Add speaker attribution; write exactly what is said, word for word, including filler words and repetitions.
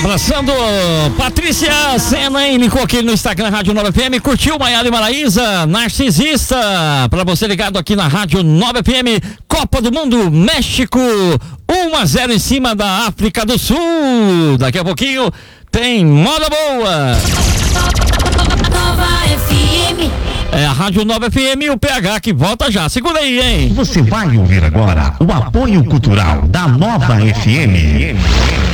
Speaker 1: Abraçando Patrícia Sena e Nicole aqui no Instagram Rádio nove F M. Curtiu Maiara e Maraísa? Narcisista. Pra você ligado aqui na Rádio nove F M. Copa do Mundo, México um a zero em cima da África do Sul. Daqui a pouquinho tem moda boa.
Speaker 2: Nova F M.
Speaker 1: É a Rádio nove F M e o P H que volta já. Segura aí, hein?
Speaker 3: Você vai ouvir agora o apoio cultural da Nova F M.